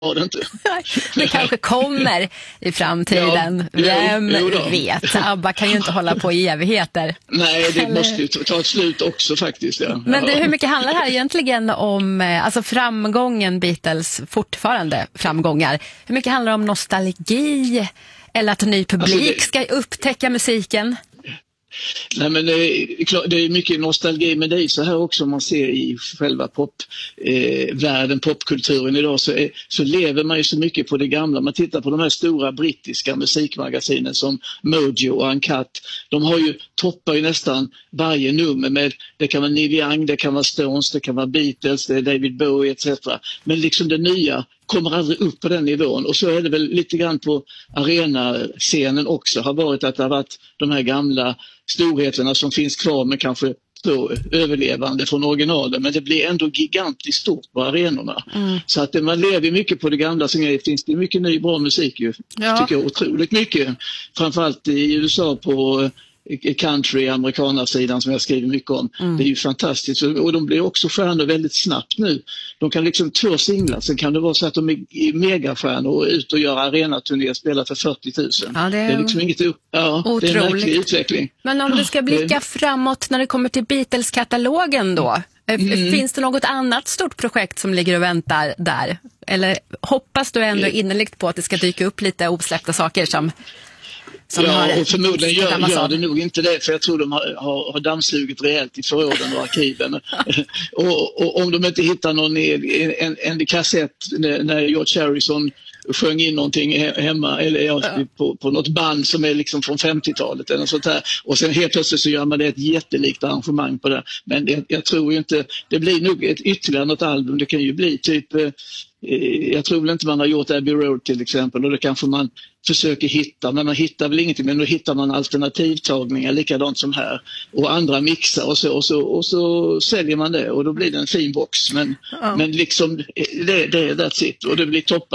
har det inte. Det kanske kommer i framtiden. Vem vet? ABBA kan ju inte hålla på i evigheter. Nej, det måste ju ta ett slut också faktiskt. Ja. Men hur mycket handlar det här egentligen om, alltså framgången Beatles, fortfarande framgångar? Hur mycket handlar det om nostalgi eller att en ny publik ska upptäcka musiken? Nej, men det är mycket nostalgi, men det är så här också, man ser i själva popvärlden, popkulturen idag, så lever man ju så mycket på det gamla. Man tittar på de här stora brittiska musikmagasinen som Mojo och Uncut. De har ju toppar ju nästan varje nummer med, det kan vara Neil Young, det kan vara Stones, det kan vara Beatles, det är David Bowie etc. Men liksom det nya kommer aldrig upp på den nivån, och så är det väl lite grann på arenascenen också, har varit att det har varit de här gamla storheterna som finns kvar, men kanske så överlevande från originalen, men det blir ändå gigantiskt stort på arenorna. Så att man lever mycket på det gamla, så finns det mycket ny bra musik ju, tycker jag, otroligt mycket, framförallt i USA på country, amerikanarsidan som jag skriver mycket om. Det är ju fantastiskt, och de blir också stjärnor väldigt snabbt nu. De kan liksom 2 singlar, sen kan det vara så att de är megastjärnor och ut och gör arenaturnéer, spelar för 40 000. Ja, det är liksom inget, det är en verklig utveckling. Men om du ska blicka framåt när det kommer till Beatles-katalogen då, finns det något annat stort projekt som ligger och väntar där? Eller hoppas du ändå innerligt på att det ska dyka upp lite osläppta saker som och förmodligen gör det nog inte det, för jag tror de har dammsugit rejält i förråden och arkiven. och om de inte hittar någon en kassett när George Harrison sjöng in någonting hemma eller på något band som är liksom från 50-talet eller något sånt här, och sen helt plötsligt så gör man det ett jättelikt arrangemang på det. Men jag tror ju inte, det blir nog ytterligare något album, det kan ju bli typ, jag tror väl inte man har gjort Abbey Road till exempel, och det kanske man försöker hitta, men man hittar väl ingenting, men då hittar man alternativtagningar likadant som här och andra mixar, och så säljer man det, och då blir det en fin box, men liksom det är that's it, och det blir toppar.